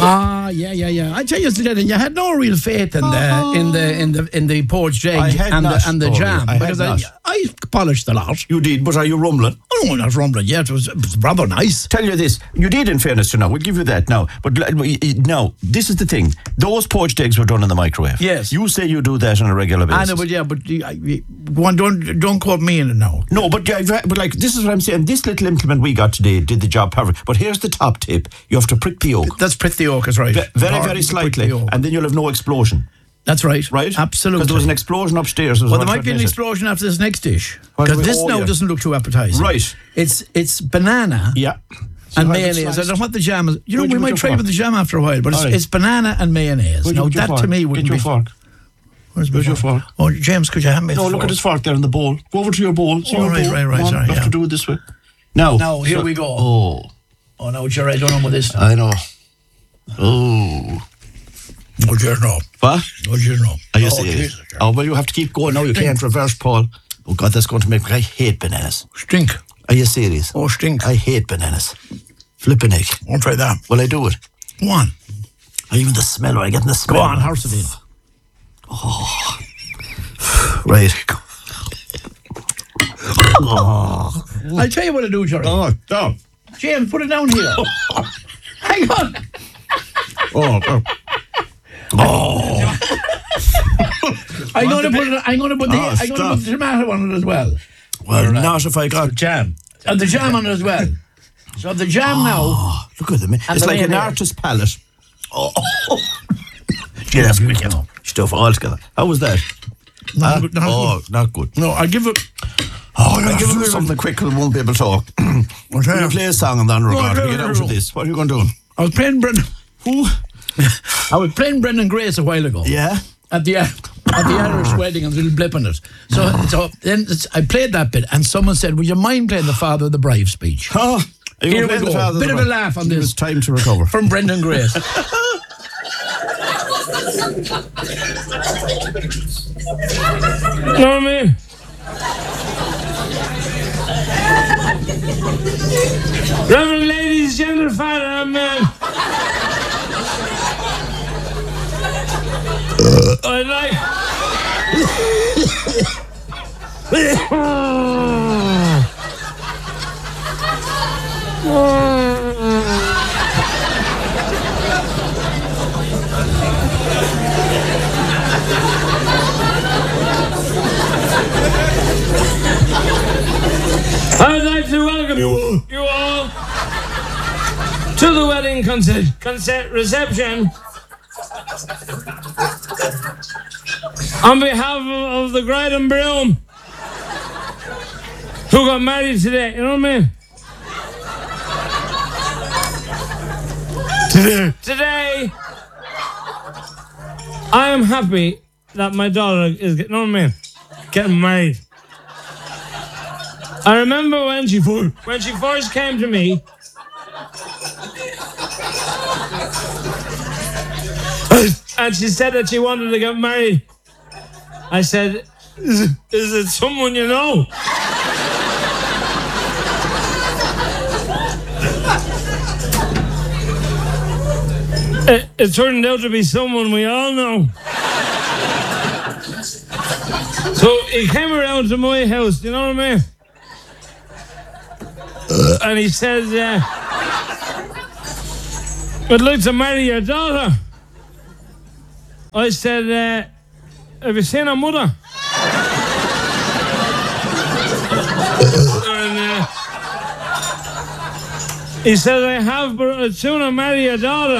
Yeah. I tell you, you had no real faith in the poached egg and the jam because I polished the lot. You did, but are you rumbling? Oh, no, not rumbling yet. It was rather nice. Tell you this, you did in fairness to now. We'll give you that now. But now, this is the thing. Those poached eggs were done in the microwave. Yes. You say you do that on a regular basis. I know, but go on, don't quote me in it now. No, but like this is what I'm saying. This little implement we got today did the job perfect. But here's the top tip: you have to prick the yolk. That's prick the yolk, is right. Very slightly, and then you'll have no explosion. That's right. Right? Absolutely. Because there was an explosion upstairs. Well, there might be an explosion after this next dish. Because this doesn't look too appetizing. Right. It's banana. Yeah. And mayonnaise. I don't know what the jam is. You know, we might try with the jam after a while, but it's banana and mayonnaise. Now, that to me wouldn't be... Get your fork. Where's your fork? Oh, James, could you hand me the fork? No, look at this fork there in the bowl. Go over to your bowl. Right, sorry. You have to do it this way. Now, here we go. Oh, no, Jerry, I don't know what this is. I know. Oh, Jerry, no. What? Oh, Jerry, no. Jesus. Oh, well, you have to keep going now. You can't reverse, Paul. Oh, God, that's going to make me... I hate bananas. Stink. Are you serious? Oh, stink. I hate bananas. Flippin' egg. Won't try that. Well, I do it. Go on. Even the smell, I get the smell. Go on, how's it in? Oh. Right. Oh. I'll tell you what to do, Jerry. Oh, stop. James, put it down here. Hang on. Oh. I'm going to put the tomato on it as well. Well, not if I got jam. And the jam on it as well. So the jam now. Look at them. It's like an artist's palette. Oh. Yeah, that's quick, stuff all together. How was that? Not good. Not good. No, I'll give it... I'll give it something quick because I won't be able to talk. Will you play a song on the regard to get out of this? What are you going to do? I was playing Brendan... Who? I was playing Brendan Grace a while ago. Yeah? At the Irish wedding and a little blip on it. So then I played that bit and someone said, would you mind playing the Father of the Bride speech? Oh, here we go. Bit of a laugh on this. It's time to recover. From Brendan Grace. Know what I mean? Reverend ladies, gender father, man. I'd like... I'd like to welcome you all to the wedding reception. On behalf of the bride and groom who got married today, you know what I mean? Today, I am happy that my daughter is getting married. I remember when she first came to me. And she said that she wanted to get married. I said, is it someone you know? It turned out to be someone we all know. So he came around to my house, you know what I mean? And he says, I'd like to marry your daughter. I said, have you seen her mother? And he said, I have, but I'd sooner marry your daughter.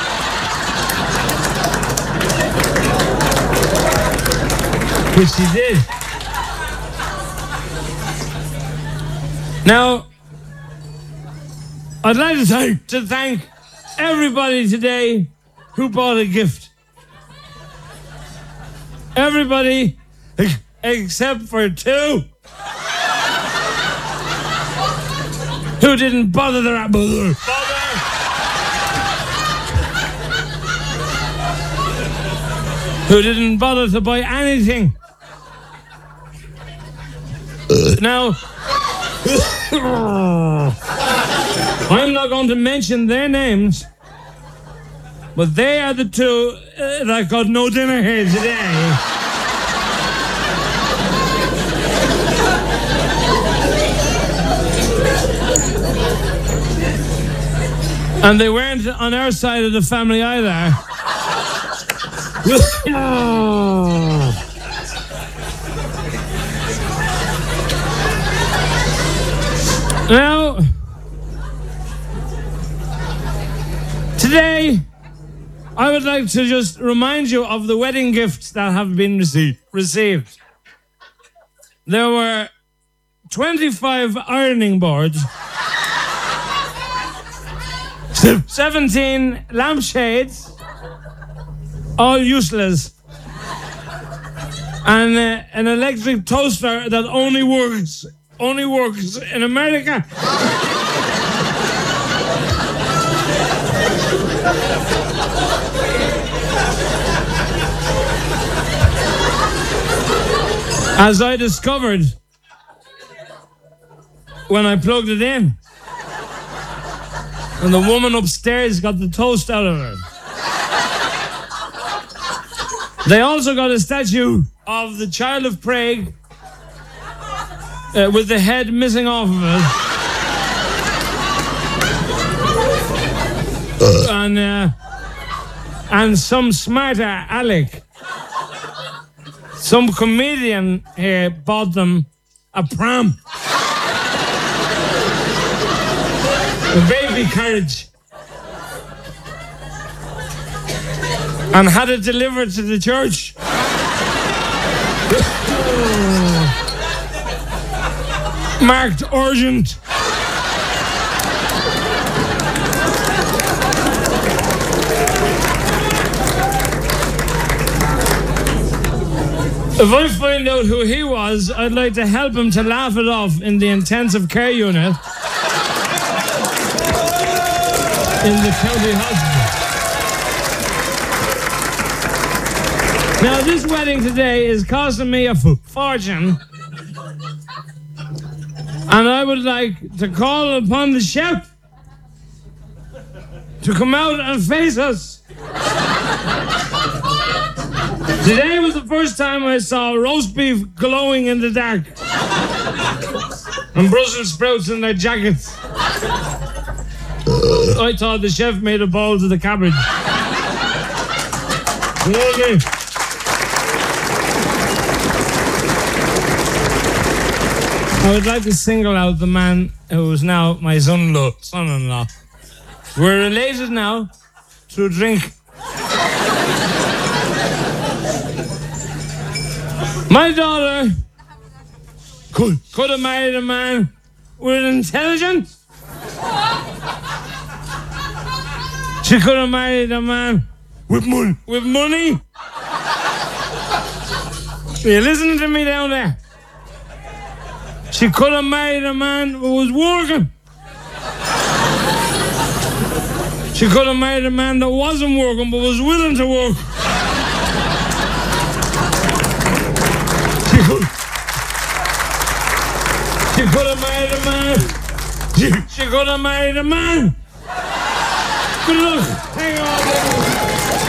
Which he did. Now, I'd like to thank everybody today who bought a gift. Everybody except for two who didn't bother who didn't bother to buy anything. Now, I'm not going to mention their names, But they are the two that got no dinner here today. And they weren't on our side of the family either. Now, today, I would like to just remind you of the wedding gifts that have been received. There were 25 ironing boards, 17 lampshades, all useless, and an electric toaster that only works in America. As I discovered when I plugged it in. And the woman upstairs got the toast out of her. They also got a statue of the Child of Prague with the head missing off of it. And some smarter Alec, some comedian here, bought them a pram. A baby carriage. And had it delivered to the church. Marked urgent. If I find out who he was, I'd like to help him to laugh it off in the intensive care unit in the county hospital. Now, this wedding today is costing me a fortune, and I would like to call upon the chef to come out and face us. Today was the first time I saw roast beef glowing in the dark and Brussels sprouts in their jackets. I thought the chef made a bowl to the cabbage. Okay. I would like to single out the man who is now my son-in-law. We're related now through drink. My daughter could have married a man with intelligence. She could have married a man with money. Are you listening to me down there? She could have married a man who was working. She could have married a man that wasn't working but was willing to work. She could have married a man. She could have married a man. Good luck. Hang on.